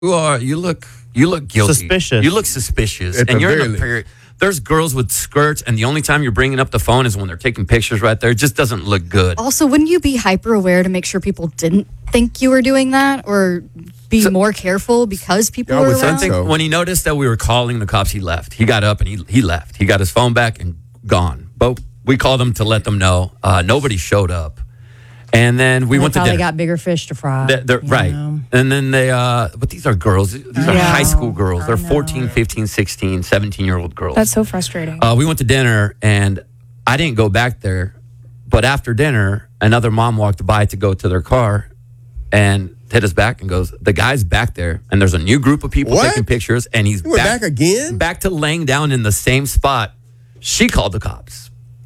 You look guilty. Suspicious. You look suspicious. At And the you're very in a least. period. There's girls with skirts, and the only time you're bringing up the phone is when they're taking pictures right there. It just doesn't look good. Also, wouldn't you be hyper aware to make sure people didn't think you were doing that, or be more careful because people I were would think around? I think so. when he noticed that we were calling the cops, he left. He got up and he left. He got his phone back and gone. But we called him to let them know. Nobody showed up. And then we went to probably dinner. got bigger fish to fry. Right. know. And then but these are girls. These are Yeah. high school girls. They're I know. 14, 15, 16, 17-year-old girls. That's so frustrating. We went to dinner, and I didn't go back there. But after dinner, another mom walked by to go to their car and hit us back and goes, the guy's back there, and there's a new group of people What? taking pictures, and he's You went back again? back to laying down in the same spot. She called the cops.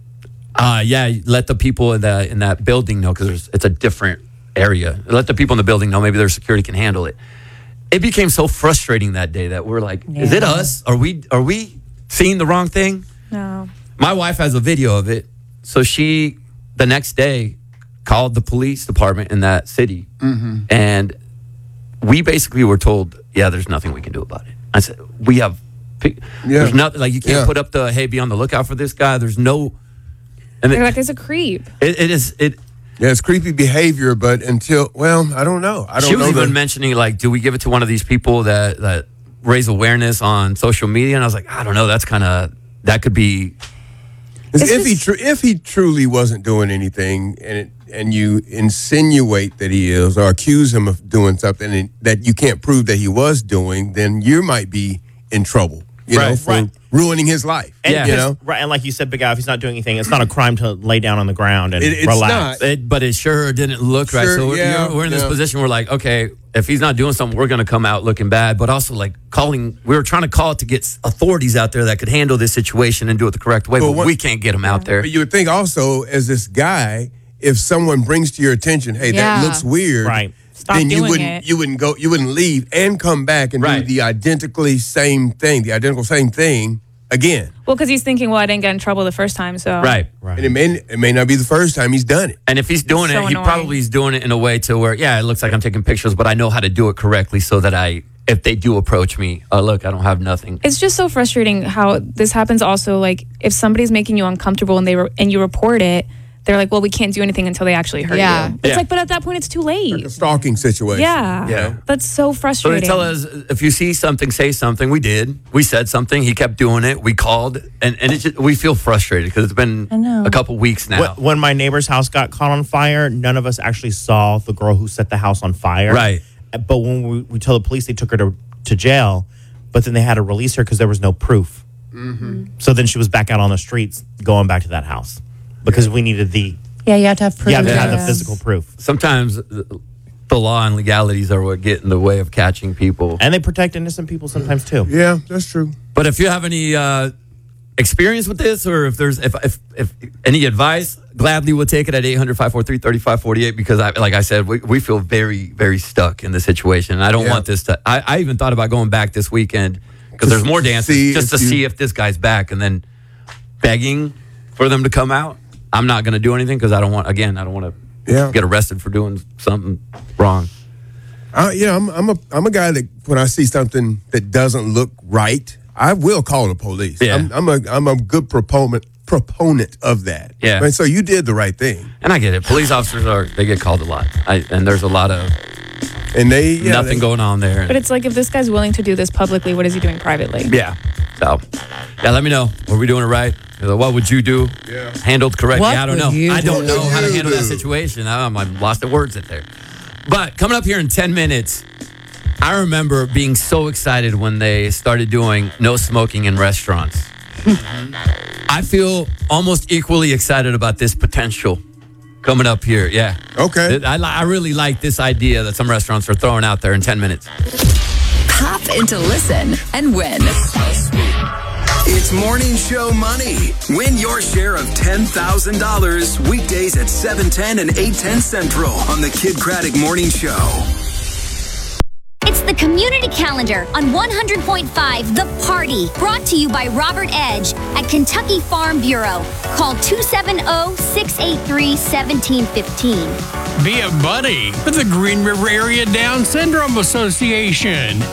Let the people in that building know, because it's a different area. Let the people in the building know. Maybe their security can handle it. It became so frustrating that day that we're like, is it us? Are we seeing the wrong thing? No. My wife has a video of it. So she, the next day, called the police department in that city. And we basically were told, there's nothing we can do about it. I said, we have, there's nothing, like you can't put up the, hey, be on the lookout for this guy. There's no. And They're like, it's a creep. Yeah, it's creepy behavior, but I don't know. She was even mentioning, like, do we give it to one of these people that raise awareness on social media? And I was like, I don't know. That could be. If he truly wasn't doing anything, and you insinuate that he is, or accuse him of doing something that you can't prove that he was doing, then you might be in trouble. You know, for ruining his life. And, you know, right? And like you said, Big Al, if he's not doing anything, it's not a crime to lay down on the ground and it's relax. not. But it sure didn't look right. Sure, So we're in this position. We're like, okay, if he's not doing something, we're going to come out looking bad. But also, like, we were trying to call to get authorities out there that could handle this situation and do it the correct way. But we can't get them out there. But you would think also, as this guy, if someone brings to your attention, hey, that looks weird, Right. Stop then doing it. you wouldn't leave and come back and do the identical same thing again. Well, because he's thinking, I didn't get in trouble the first time, so. Right. And it may not be the first time he's done it. And if he's doing So it, he annoying. probably is doing it in a way to where, it looks like I'm taking pictures, but I know how to do it correctly so that if they do approach me, look, I don't have nothing. It's just so frustrating how this happens also. Like, if somebody's making you uncomfortable and you report it, they're like, well, we can't do anything until they actually hurt you. It's like, but at that point, it's too late. Like a stalking situation. Yeah. That's so So frustrating. they tell us, if you see something, say something. We did. We said something. He kept doing it. We called. And it's just, we feel frustrated because it's been a couple weeks now. When my neighbor's house got caught on fire, none of us actually saw the girl who set the house on fire. Right. But when we told the police, they took her to jail, but then they had to release her because there was no proof. So then she was back out on the streets going back to that house because we needed you have to have proof. You have to have the physical proof. Sometimes the law and legalities are what get in the way of catching people. And they protect innocent people sometimes too. Yeah, that's true. But if you have any experience with this, or if there's if any advice, gladly we'll take it at 800-543-3548 because like I said, we feel very, very stuck in this situation. And I don't want this to. I even thought about going back this weekend because there's more dances just to see if this guy's back, and then begging for them to come out. I'm not going to do anything because I don't want to get arrested for doing something wrong. I'm a guy that when I see something that doesn't look right, I will call the police. Yeah. I'm a good proponent of that. Yeah. Right, so you did the right thing. And I get it. Police officers they get called a lot, and there's a lot of nothing going on there. But it's like, if this guy's willing to do this publicly, what is he doing privately? Yeah. So, let me know. Are we doing it right? What would you do? Yeah. Handled correctly? What I don't know. would you I don't do? know how to handle that situation. I'm lost at words there. But coming up here in 10 minutes, I remember being so excited when they started doing no smoking in restaurants. I feel almost equally excited about this potential coming up here. Yeah. Okay. I really like this idea that some restaurants are throwing out there in 10 minutes. Hop into Listen and win. It's Morning Show Money. Win your share of $10,000 weekdays at 7:10 and 8:10 Central on the Kid Craddock Morning Show. It's the community calendar on 100.5 The Party, brought to you by Robert Edge at Kentucky Farm Bureau. Call 270-683-1715. Be a buddy with the Green River Area Down Syndrome Association.